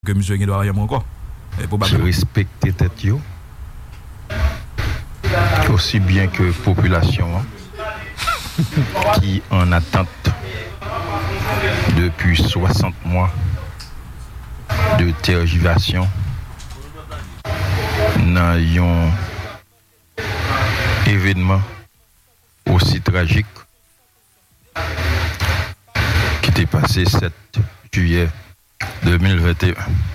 que monsieur doit rien encore. Je respecte tête yo aussi bien que population qui en attente depuis 60 mois de tergiversation dans un événement aussi tragique qui était passé 7 juillet 2021.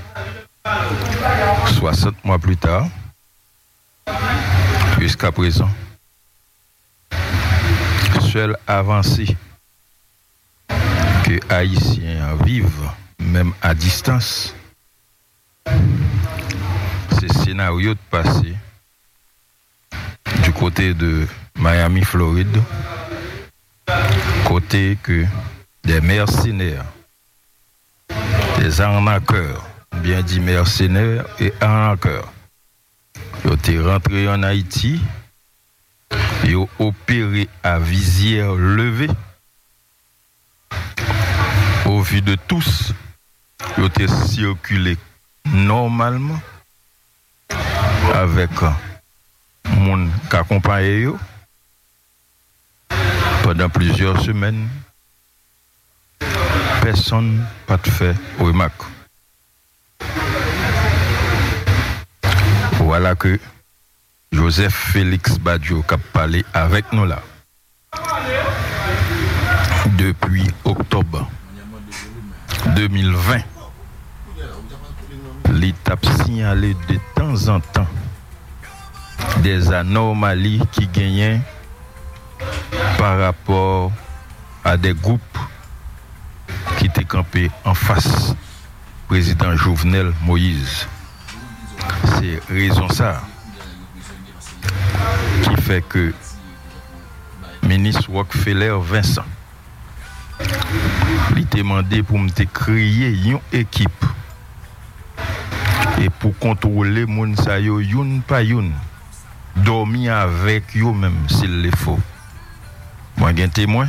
60 mois plus tard, jusqu'à présent, seule avancée que Haïtiens vivent, même à distance, c'est scénario de passé du côté de Miami, Floride, côté que des mercenaires, des arnaqueurs, bien dit mercenaires et arnaqueurs, ils ont rentré en Haïti, ils ont opéré à visière levée. Au vu de tous, ils ont circulé normalement avec monde qui accompagne pendant plusieurs semaines. Personne n'a fait remarque. Voilà que Joseph Félix Badjo a parlé avec nous là. Depuis octobre 2020, l'État signalé de temps en temps des anomalies qui gagnaient par rapport à des groupes qui étaient campés en face du président Jovenel Moïse. C'est raison ça qui fait que ministre Rockefeller Vincent il t'a demandé pour me créer une équipe et pour contrôler moun sa yo youn pa youn dormir avec yo même s'il le faut. Moi gen témoin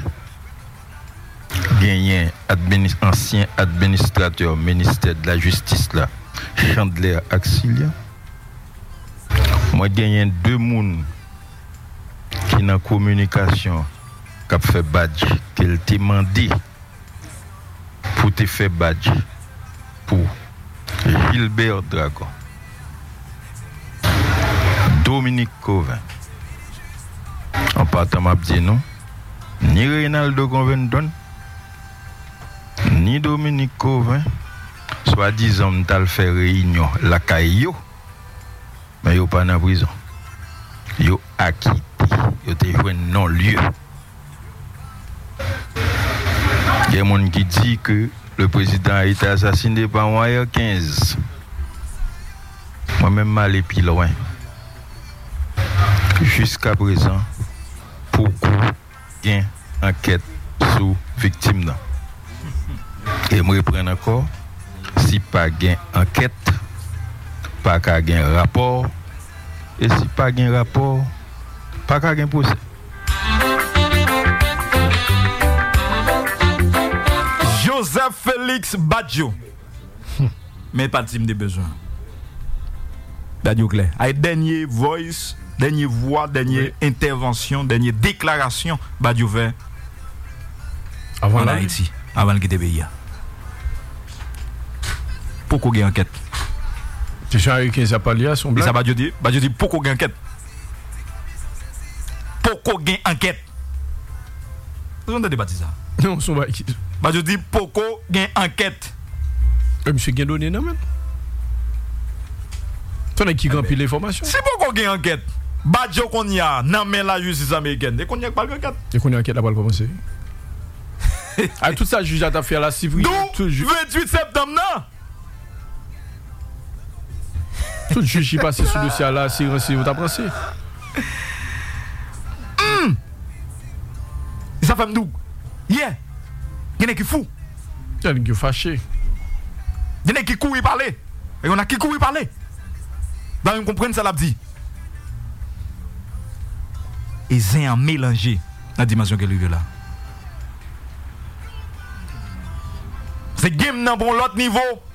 gen ancien administrateur ministère de la justice là Chandler Axilia. Moi gen deux moun qui dans communication qui a fait badge qu'elle t'a demandé pour te faire badge pour Gilbert Dragon, Dominique Covin. En partant m'a dit non, ni Reynaldo Conventon, ni Dominique Covin, soi-disant m'tal fait réunion la caillou, mais yo pas dans prison. Yo acquitté, yo te joué non-lieu. Il y a des gens qui disent que le président a été assassiné par Wire 15. Moi-même, je suis allé plus loin. Jusqu'à présent, beaucoup gain enquête sur victime. Et je reprends encore, si pas gain enquête, pas gain rapport, et si pas gain rapport, pas gain procès. Joseph Félix Badjo. Mais pas de team de besoin. Badjo clair. Avec dernier voice, dernière voix, dernière intervention, dernière déclaration Badjo fait avant en Haïti, avant le quitter pays. Pourquoi il y a enquête? C'est Jean-Henri qui a parlé à son blague. Et ça Badjo dit pourquoi il y a enquête? Pourquoi il y a enquête? Vous entendez pas ça? Non, son blague. Badjo dit pourquoi il y a enquête? Monsieur Gain donné non même. Tu as qui remplit l'information? C'est pourquoi il y a enquête? Badjo qu'on y a dans la justice américaine. Et qu'on y a pas enquête. Et qu'on y a enquête là pour commencer. Ah tout ça juge à ta faire la civile. Donc 28 septembre non. Tout juge qui passe sur le dossier là, si vous t'as pensé. Ça fait m'dou. Yeah. Il y en a qui fou. Il y en a qui fâché. Il y en a qui courent parler. Et on a qui courent parler. Dans une comprenne ça l'a dit. Et c'est un mélangé la dimension qu'elle est là. C'est game dans bon l'autre niveau.